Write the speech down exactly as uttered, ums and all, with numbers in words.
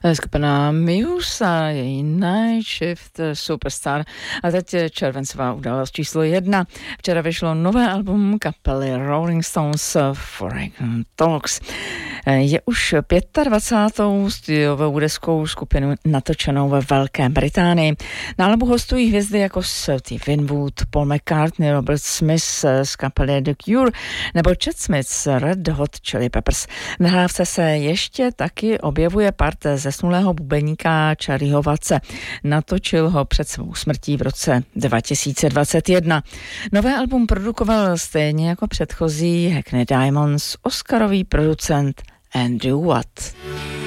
Skupina Muse a její Night Shift Superstar. A teď červencová událost číslo jedna. Včera vyšlo nové album kapely Rolling Stones Foreign Talks. Je už dvacátou pátou studiovou deskou skupinu natočenou ve Velké Británii. Na albu hostují hvězdy jako Steve Winwood, Paul McCartney, Robert Smith z kapely The Cure nebo Chad Smith z Red Hot Chili Peppers. V nahrávce se ještě taky objevuje part zesnulého bubeníka Charlieho Watse. Natočil ho před svou smrtí v roce dva tisíce dvacet jedna. Nové album produkoval stejně jako předchozí Hackney Diamonds oscarový producent Andrew Watt.